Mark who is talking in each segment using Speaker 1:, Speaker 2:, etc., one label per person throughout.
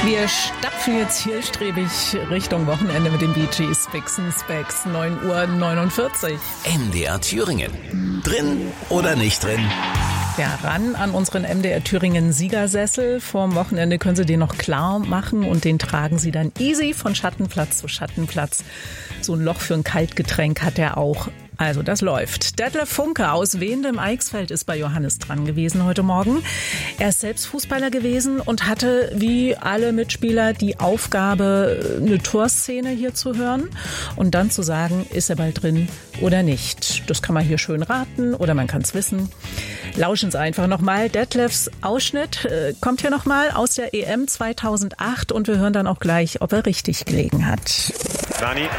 Speaker 1: Wir stapfen jetzt zielstrebig Richtung Wochenende mit den Bee Gees, Spicks and Specks, 9:49 Uhr.
Speaker 2: MDR Thüringen. Drin oder nicht drin?
Speaker 1: Ja, ran an unseren MDR Thüringen Siegersessel. Vorm Wochenende können Sie den noch klar machen und den tragen Sie dann easy von Schattenplatz zu Schattenplatz. So ein Loch für ein Kaltgetränk hat er auch. Also das läuft. Detlef Funke aus Wendem-Eichsfeld ist bei Johannes dran gewesen heute Morgen. Er ist selbst Fußballer gewesen und hatte wie alle Mitspieler die Aufgabe, eine Torszene hier zu hören und dann zu sagen, ist er bald drin oder nicht. Das kann man hier schön raten oder man kann es wissen. Lauschen Sie einfach nochmal. Detlefs Ausschnitt kommt hier nochmal aus der EM 2008 und wir hören dann auch gleich, ob er richtig gelegen hat.
Speaker 3: Rani.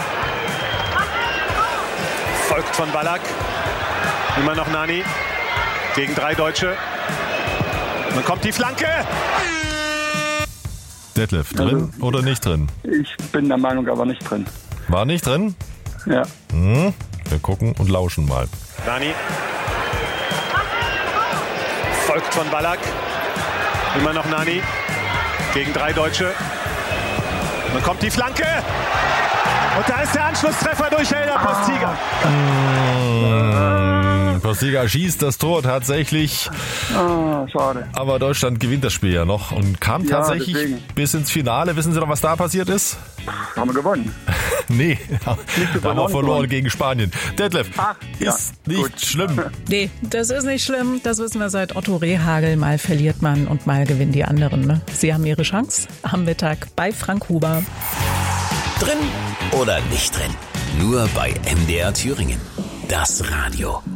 Speaker 3: Folgt von Ballack. Immer noch Nani. Gegen 3 Deutsche. Dann kommt die Flanke.
Speaker 4: Detlef, drin oder nicht drin?
Speaker 5: Ich bin der Meinung, aber nicht drin.
Speaker 4: War nicht drin?
Speaker 5: Ja.
Speaker 4: Wir gucken und lauschen mal.
Speaker 3: Rani. Folgt von Ballack. Immer noch Nani. Gegen 3 Deutsche. Dann kommt die Flanke. Und da ist der Anschlusstreffer durch Helder Postiga.
Speaker 4: Postiga schießt das Tor tatsächlich.
Speaker 5: Schade.
Speaker 4: Aber Deutschland gewinnt das Spiel ja noch und kam tatsächlich bis ins Finale. Wissen Sie noch, was da passiert ist?
Speaker 5: Haben wir gewonnen.
Speaker 4: Nee, da haben wir verloren gegen Spanien. Detlef, ist nicht
Speaker 5: gut.
Speaker 4: schlimm.
Speaker 1: Nee, das ist nicht schlimm. Das wissen wir seit Otto Rehhagel. Mal verliert man und mal gewinnen die anderen. Ne? Sie haben ihre Chance am Mittag bei Frank Huber.
Speaker 2: Drin oder nicht drin? Nur bei MDR Thüringen. Das Radio.